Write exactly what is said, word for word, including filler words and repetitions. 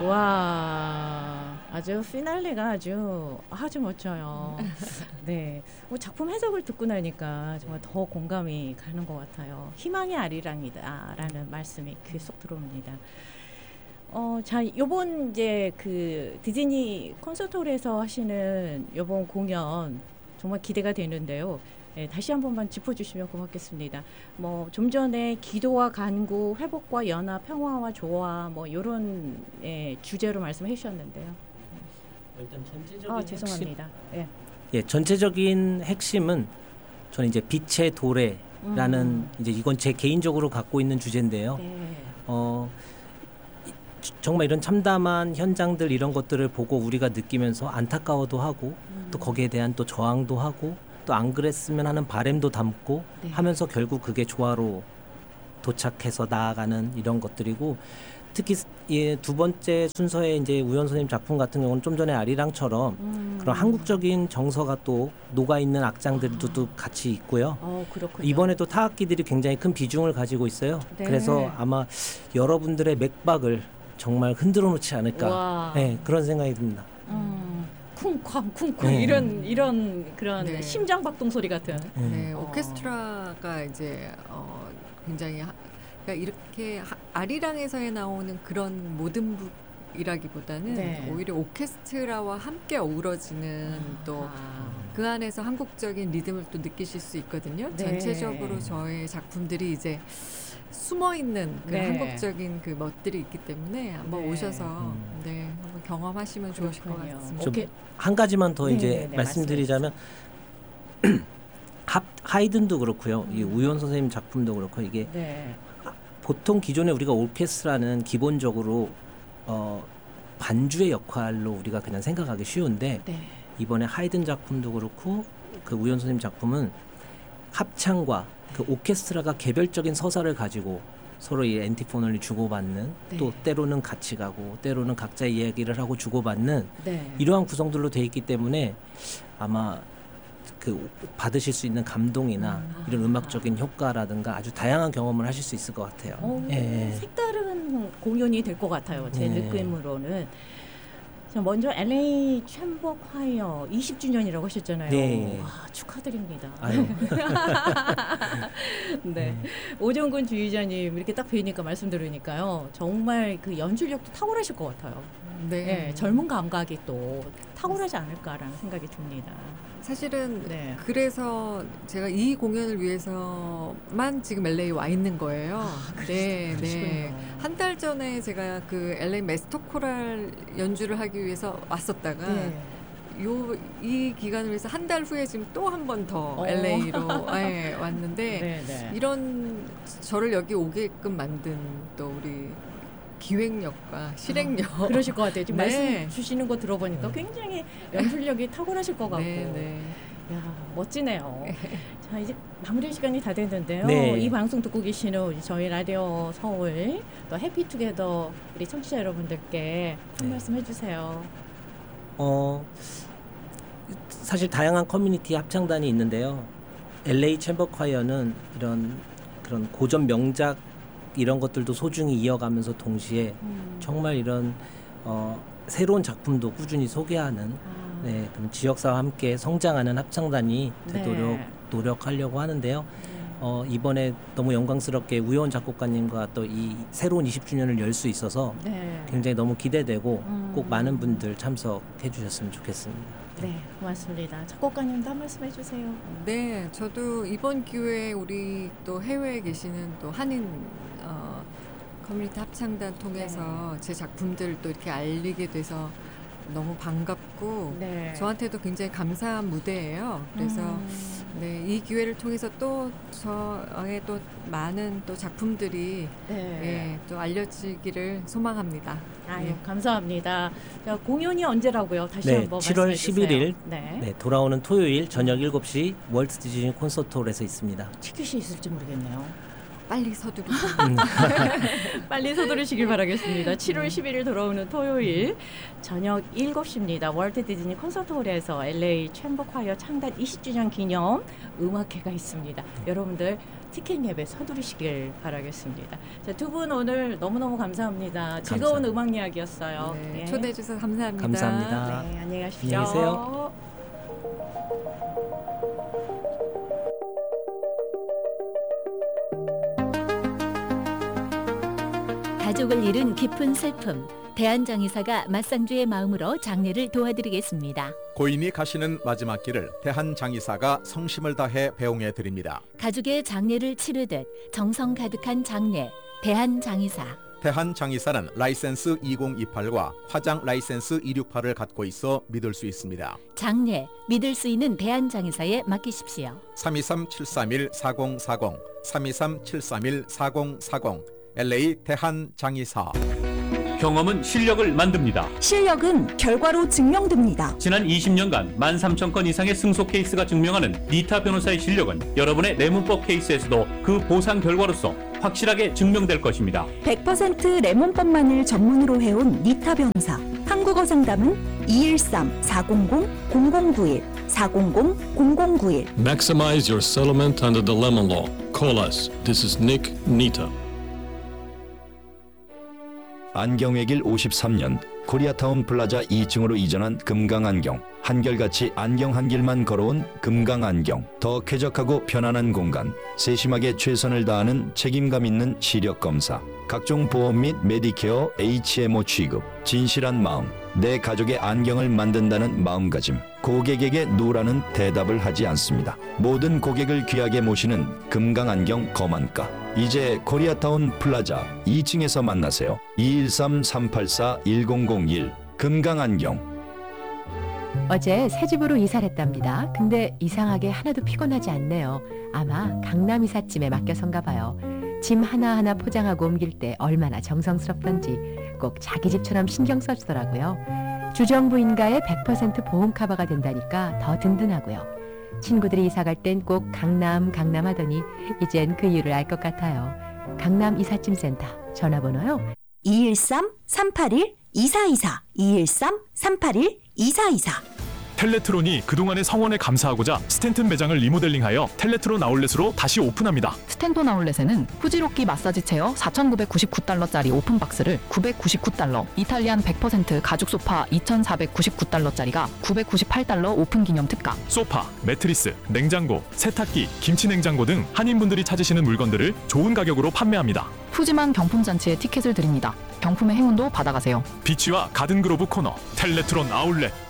와, 아주 피날레가 아주 아주 멋져요. 네, 뭐 작품 해석을 듣고 나니까 정말 더 공감이 가는 것 같아요. 희망의 아리랑이다라는 말씀이 귀에 쏙 들어옵니다. 어, 자, 요번 이제 그 디즈니 콘서트홀에서 하시는 요번 공연 정말 기대가 되는데요. 네, 다시 한 번만 짚어주시면 고맙겠습니다. 뭐 좀 전에 기도와 간구, 회복과 연합, 평화와 조화 뭐 이런 예, 주제로 말씀해 주셨는데요. 일단 전체적인 아, 죄송합니다. 핵심, 예. 예, 전체적인 핵심은 저는 이제 빛의 도래라는 음. 이제 이건 제 개인적으로 갖고 있는 주제인데요. 네. 어, 정말 이런 참담한 현장들 이런 것들을 보고 우리가 느끼면서 안타까워도 하고 음. 또 거기에 대한 또 저항도 하고 또 안 그랬으면 하는 바람도 담고 네. 하면서 결국 그게 조화로 도착해서 나아가는 이런 것들이고 특히 예, 두 번째 순서의 이제 우연 선생님 작품 같은 경우는 좀 전에 아리랑처럼 음. 그런 한국적인 정서가 또 녹아 있는 악장들도 아. 또 같이 있고요. 어, 그렇군요. 이번에 또 타악기들이 굉장히 큰 비중을 가지고 있어요. 네. 그래서 아마 여러분들의 맥박을 정말 흔들어 놓지 않을까. 와. 네, 그런 생각이 듭니다. 음. 쿵쾅 쿵쾅 네. 이런 이런 그런 네. 심장 박동 소리 같은. 음. 네, 어. 오케스트라가 이제 어, 굉장히 하, 그러니까 이렇게 하, 아리랑에서에 나오는 그런 모든 북이라기보다는 네. 오히려 오케스트라와 함께 어우러지는 또 그 아. 안에서 한국적인 리듬을 또 느끼실 수 있거든요. 네. 전체적으로 저의 작품들이 이제 숨어 있는 그 네. 한국적인 그 멋들이 있기 때문에 한번 네. 오셔서 음. 네 한번 경험하시면 좋으실 것 그렇군요. 같습니다. 좀 오케이. 한 가지만 더 네, 이제 네, 네, 말씀드리자면 하, 하이든도 그렇고요. 음. 이 우연 선생님 작품도 그렇고 이게 네. 보통 기존에 우리가 오케스트라는 기본적으로 어, 반주의 역할로 우리가 그냥 생각하기 쉬운데 네. 이번에 하이든 작품도 그렇고 그 우연 선생님 작품은 합창과 그 오케스트라가 개별적인 서사를 가지고 서로 이 엔티포널이 주고받는 네. 또 때로는 같이 가고 때로는 각자의 이야기를 하고 주고받는 네. 이러한 구성들로 돼 있기 때문에 아마 그 받으실 수 있는 감동이나 음. 이런 음악적인 효과라든가 아주 다양한 경험을 하실 수 있을 것 같아요. 어, 예. 색다른 공연이 될 것 같아요. 제 네. 느낌으로는. 자, 먼저 엘에이 챔버 콰이어 이십 주년이라고 하셨잖아요. 네. 와, 축하드립니다. 아유. 네. 오정근 주의자님 이렇게 딱 뵈니까 말씀 들으니까요. 정말 그 연출력도 탁월하실 것 같아요. 네. 네, 젊은 감각이 또 탁월하지 않을까라는 생각이 듭니다. 사실은 네. 그래서 제가 이 공연을 위해서만 지금 엘에이 와 있는 거예요. 아, 네, 그러시군요. 네. 한 달 전에 제가 그 엘에이 메스터 코랄 연주를 하기 위해서 왔었다가 네. 요 이 기간을 위해서 한 달 후에 지금 또 한 번 더 어. 엘에이로 네, 왔는데 네, 네. 이런 저를 여기 오게끔 만든 또 우리 기획력과 실행력. 아, 그러실 것 같아요. 지금 네. 말씀 주시는 거 들어보니까 굉장히 연출력이 탁월하실 것 같고. 네, 네. 야, 멋지네요. 자, 이제 마무리 시간이 다 됐는데요. 네. 이 방송 듣고 계시는 우리 저희 라디오 서울 또 해피투게더 우리 청취자 여러분들께 한 네. 말씀 해주세요. 어, 사실 다양한 커뮤니티 합창단이 있는데요. 엘에이 챔버 콰이어는 이런 그런 고전 명작 이런 것들도 소중히 이어가면서 동시에 음. 정말 이런 어, 새로운 작품도 꾸준히 소개하는 아, 네, 그럼 지역사와 함께 성장하는 합창단이 되도록 네. 노력하려고 하는데요. 음. 어, 이번에 너무 영광스럽게 우여원 작곡가님과 또 이 새로운 이십 주년을 열 수 있어서 네. 굉장히 너무 기대되고 음. 꼭 많은 분들 참석해 주셨으면 좋겠습니다. 네, 고맙습니다. 작곡가님도 한 말씀 해주세요. 네, 저도 이번 기회에 우리 또 해외에 계시는 또 한인 어, 커뮤니티 합창단 통해서 제 작품들을 또 이렇게 알리게 돼서 너무 반갑고 네. 저한테도 굉장히 감사한 무대예요. 그래서 음. 네, 이 기회를 통해서 또 저의 또 많은 또 작품들이 네. 예, 또 알려지기를 소망합니다. 아유, 예. 감사합니다. 자, 공연이 언제라고요? 다시 네, 한번 칠월 말씀해 주세요. 십일일 네. 네, 돌아오는 토요일 저녁 일곱 시 월트 디즈니 콘서트홀에서 있습니다. 티켓이 있을지 모르겠네요. 빨리 서두르세요. 빨리 서두르시길 바라겠습니다. 칠월 십일일 돌아오는 토요일 저녁 일곱 시입니다. 월트 디즈니 콘서트홀에서 엘에이 챔버 콰이어 창단 이십 주년 기념 음악회가 있습니다. 여러분들 티켓 예배 서두르시길 바라겠습니다. 두 분 오늘 너무너무 감사합니다. 즐거운 감사합니다. 음악 이야기였어요. 네, 네. 초대해 주셔서 감사합니다. 감사합니다. 네, 안녕히 가십시오. 안녕히 계세요. 가족을 잃은 깊은 슬픔, 대한장의사가 맞상주의 마음으로 장례를 도와드리겠습니다. 고인이 가시는 마지막 길을 대한장의사가 성심을 다해 배웅해 드립니다. 가족의 장례를 치르듯 정성 가득한 장례, 대한장의사. 대한장의사는 라이센스 이공이팔과 화장 라이센스 이백육십팔을 갖고 있어 믿을 수 있습니다. 장례, 믿을 수 있는 대한장의사에 맡기십시오. 삼이삼 칠삼일 사공사공 삼이삼 칠삼일 사공사공 엘에이 대한장의사. 경험은 실력을 만듭니다. 실력은 결과로 증명됩니다. 지난 이십 년간 만 삼천 건 이상의 승소 케이스가 증명하는 니타 변호사의 실력은 여러분의 내문법 케이스에서도 그 보상 결과로서 확실하게 증명될 것입니다. 백 퍼센트 레몬법만을 전문으로 해온 니타 변호사. 한국어 상담은 이일삼 사공공 공공구일 사공공 공공구일. Maximize your settlement under the lemon law. Call us. This is Nick Nita. 안경외길 오십삼 년 코리아타운 플라자 이 층으로 이전한 금강안경. 한결같이 안경 한 길만 걸어온 금강안경. 더 쾌적하고 편안한 공간. 세심하게 최선을 다하는 책임감 있는 시력검사. 각종 보험 및 메디케어 에이치엠오 취급. 진실한 마음. 내 가족의 안경을 만든다는 마음가짐. 고객에게 노라는 대답을 하지 않습니다. 모든 고객을 귀하게 모시는 금강안경 거만가. 이제 코리아타운 플라자 이 층에서 만나세요. 이일삼 삼팔사 일공공일 금강안경. 어제 새 집으로 이사를 했답니다. 근데 이상하게 하나도 피곤하지 않네요. 아마 강남 이삿짐에 맡겨선가 봐요. 짐 하나하나 포장하고 옮길 때 얼마나 정성스럽던지 꼭 자기 집처럼 신경 써주더라고요. 주정부인가의 백 퍼센트 보험 커버가 된다니까 더 든든하고요. 친구들이 이사 갈 땐 꼭 강남 강남 하더니 이젠 그 이유를 알 것 같아요. 강남 이삿짐 센터 전화번호요. 이일삼 삼팔일 이사이사 이일삼 삼팔일 이사이사. 텔레트론이 그동안의 성원에 감사하고자 스탠튼 매장을 리모델링하여 텔레트론 아울렛으로 다시 오픈합니다. 스탠톤 아울렛에는 후지로끼 마사지 체어 사천구백구십구 달러짜리 오픈박스를 구백구십구 달러, 이탈리안 백 퍼센트 가죽 소파 이천사백구십구 달러짜리가 구백구십팔 달러 오픈 기념 특가. 소파, 매트리스, 냉장고, 세탁기, 김치 냉장고 등 한인분들이 찾으시는 물건들을 좋은 가격으로 판매합니다. 푸짐한 경품 잔치에 티켓을 드립니다. 경품의 행운도 받아가세요. 비치와 가든그로브 코너 텔레트론 아울렛.